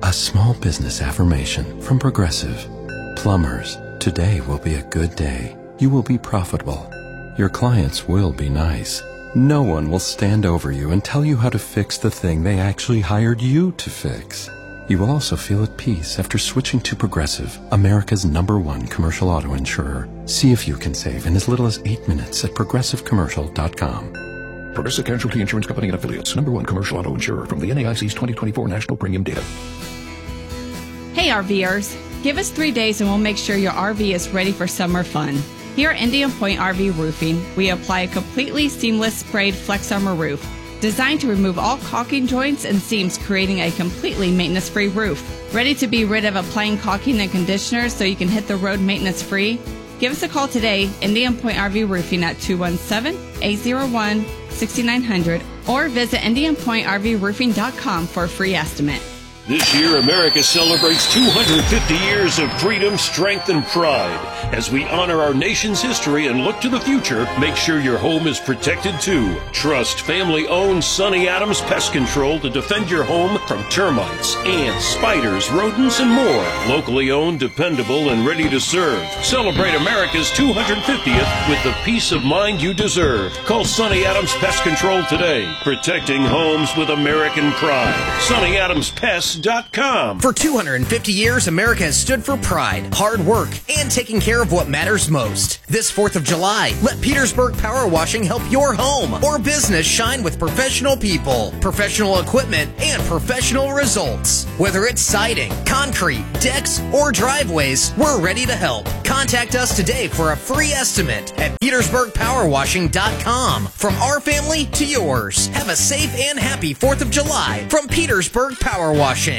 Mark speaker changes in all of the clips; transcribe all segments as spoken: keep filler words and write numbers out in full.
Speaker 1: A small business affirmation from Progressive. Plumbers, today will be a good day. You will be profitable. Your clients will be nice. No one will stand over you and tell you how to fix the thing they actually hired you to fix. You will also feel at peace after switching to Progressive, America's number one commercial auto insurer. See if you can save in as little as eight minutes at progressive commercial dot com.
Speaker 2: Progressive Casualty Insurance Company and Affiliates. Number one commercial auto insurer from the N A I C's twenty twenty-four National Premium Data.
Speaker 3: Hey RVers, give us three days and we'll make sure your R V is ready for summer fun. Here at Indian Point R V Roofing, we apply a completely seamless sprayed Flex Armor roof, designed to remove all caulking joints and seams, creating a completely maintenance-free roof. Ready to be rid of applying caulking and conditioner so you can hit the road maintenance-free? Give us a call today, Indian Point R V Roofing at two one seven, eight zero one, six nine zero zero or visit indian point r v roofing dot com for a free estimate.
Speaker 4: This year, America celebrates two hundred fifty years of freedom, strength, and pride. As we honor our nation's history and look to the future, make sure your home is protected too. Trust family-owned Sonny Adams Pest Control to defend your home from termites, ants, spiders, rodents, and more. Locally owned, dependable, and ready to serve. Celebrate America's two hundred fiftieth with the peace of mind you deserve. Call Sonny Adams Pest Control today. Protecting homes with American pride. Sonny Adams Pest dot com.
Speaker 5: For two hundred fifty years, America has stood for pride, hard work, and taking care of what matters most. This fourth of July, let Petersburg Power Washing help your home or business shine with professional people, professional equipment, and professional results. Whether it's siding, concrete, decks, or driveways, we're ready to help. Contact us today for a free estimate at petersburg power washing dot com. From our family to yours. Have a safe and happy fourth of July from Petersburg Power Washing.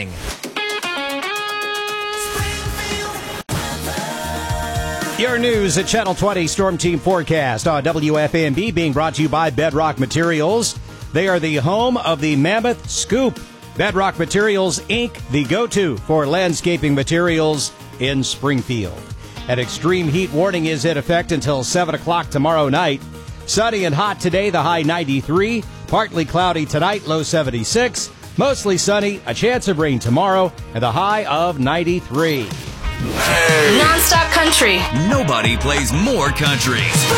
Speaker 6: Your news at Channel twenty Storm Team Forecast on W F A N B being brought to you by Bedrock Materials. They are the home of the Mammoth Scoop. Bedrock Materials, Incorporated, the go-to for landscaping materials in Springfield. An extreme heat warning is in effect until seven o'clock tomorrow night. Sunny and hot today, the high ninety-three. Partly cloudy tonight, low seventy-six. Mostly sunny, a chance of rain tomorrow, and a high of ninety-three.
Speaker 7: Hey. Non-stop country.
Speaker 8: Nobody plays more country.